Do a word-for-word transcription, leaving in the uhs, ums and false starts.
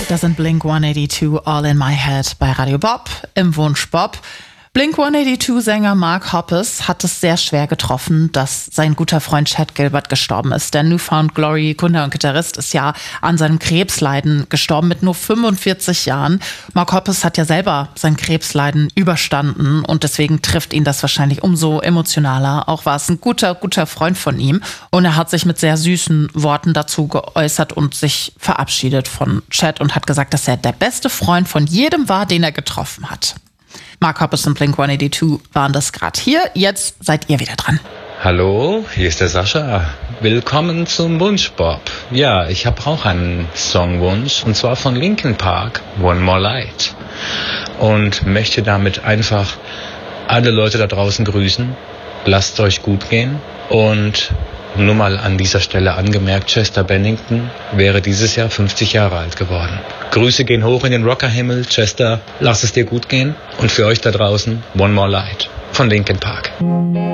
Das sind Blink hundertzweiundachtzig All in My Head bei Radio Bob im Wunsch Bob. Blink hundertzweiundachtzig-Sänger Mark Hoppus hat es sehr schwer getroffen, dass sein guter Freund Chad Gilbert gestorben ist. Der New Found Glory Gründer und Gitarrist ist ja an seinem Krebsleiden gestorben mit nur fünfundvierzig Jahren. Mark Hoppus hat ja selber sein Krebsleiden überstanden und deswegen trifft ihn das wahrscheinlich umso emotionaler. Auch war es ein guter, guter Freund von ihm und er hat sich mit sehr süßen Worten dazu geäußert und sich verabschiedet von Chad und hat gesagt, dass er der beste Freund von jedem war, den er getroffen hat. Mark Hoppus und Blink hundertzweiundachtzig waren das gerade hier. Jetzt seid ihr wieder dran. Hallo, hier ist der Sascha. Willkommen zum Wunsch Bob. Ja, ich habe auch einen Songwunsch und zwar von Linkin Park, One More Light. Und möchte damit einfach alle Leute da draußen grüßen. Lasst euch gut gehen. Und nur mal an dieser Stelle angemerkt, Chester Bennington wäre dieses Jahr fünfzig Jahre alt geworden. Grüße gehen hoch in den Rockerhimmel. Chester, lass es dir gut gehen. Und für euch da draußen, One More Light von Linkin Park.